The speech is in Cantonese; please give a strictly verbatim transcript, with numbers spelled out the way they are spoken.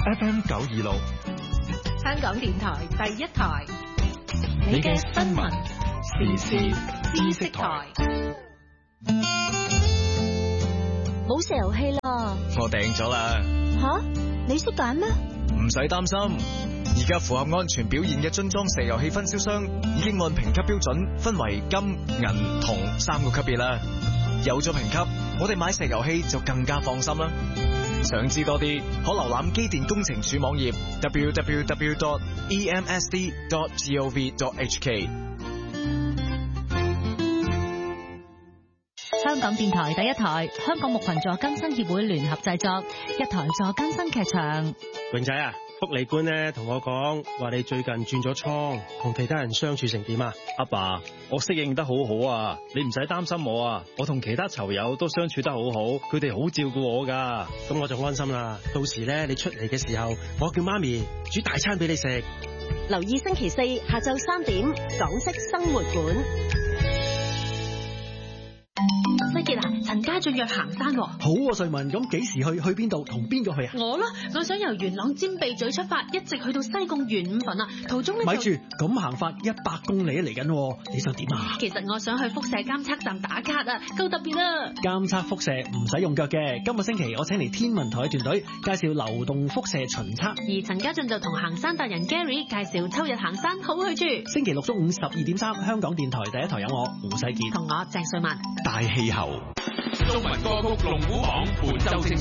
F M 九二六， 香港電台第一台， 你嘅新聞時事知識台。 冇石油氣啦！ 我訂咗啦。 吓，你識揀咩？ 唔使擔心，而家符合安全表現嘅樽裝石油氣分銷商已經按評級標準分為金、銀、銅三個級別啦。有咗評級，我哋買石油氣就更加放心啦。想知多啲，可瀏覽機電工程署網頁 double-u double-u double-u dot e m s d dot gov dot h k。 香港電台第一台，香港木群助更新協會聯合製作，一台助更新劇場。 榮仔啊，福利官咧同我講話你最近轉咗倉，同其他人相處成點啊？ 阿爸，我適應得好好啊，你唔使擔心我啊，我同其他囚友都相處得好好，佢哋好照顧我噶。 咁我就安心啦。到時咧你出嚟嘅時候，我叫媽咪煮大餐俾你食。 留意星期四下晝三點，港式生活館。 西傑啊，陳家俊約行山喎。 好啊，瑞文，咁幾時去？去邊度？同邊個去啊？ 我咯，我想由元朗尖鼻咀出發，一直去到西貢元五墳啊。途中咧， 咪住，咁行法一百公里嚟緊，你想點啊？ 其實我想去輻射監測站打卡啊，夠特別啊！ 監測輻射唔使用腳嘅。今個星期我請嚟天文台嘅團隊介紹流動輻射巡測， 而陳家俊就同行山達人 Gary 介紹秋日行山好去處。 星期六中午十二點三，香港電台第一台有我胡世傑同我鄭瑞文。 大氣候， 中文歌曲龍虎榜本周精選。